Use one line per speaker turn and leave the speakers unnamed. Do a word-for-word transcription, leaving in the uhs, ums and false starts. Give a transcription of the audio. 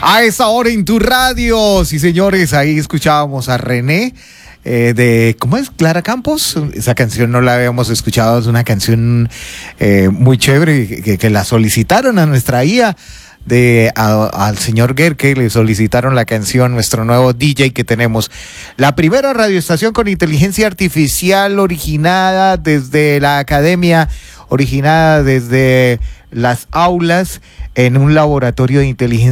A esa hora en tu radio, sí señores, ahí escuchábamos a René eh, de, ¿cómo es? Clara Campos. Esa canción no la habíamos escuchado, es una canción eh, muy chévere que, que la solicitaron a nuestra I A. De a, al señor Gerke le solicitaron la canción, nuestro nuevo D J que tenemos, la primera radioestación con inteligencia artificial originada desde la academia, originada desde las aulas en un laboratorio de inteligencia